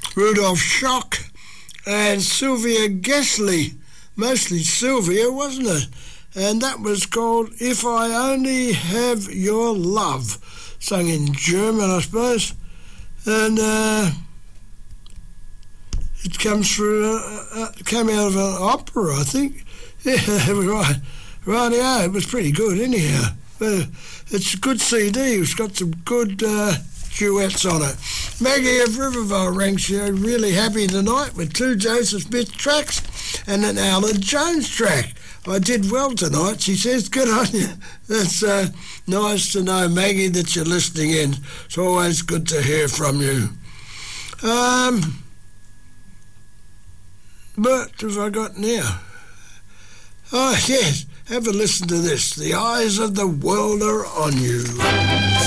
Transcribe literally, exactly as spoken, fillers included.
Rudolph Schock and Sylvia Gesley. Mostly Sylvia, wasn't it? And that was called If I Only Have Your Love, sung in German, I suppose. And uh, it comes through, uh, uh, came out of an opera, I think. Yeah, right. Right, yeah, it was pretty good anyhow. Uh, it's a good C D. It's got some good uh, duets on it. Maggie of Rivervale ranks you really happy tonight with two Joseph Smith tracks and an Alan Jones track. I did well tonight, she says. Good on you. That's uh, nice to know, Maggie, that you're listening in. It's always good to hear from you. Um, what have I got now? Oh, yes. Have a listen to this. The eyes of the world are on you.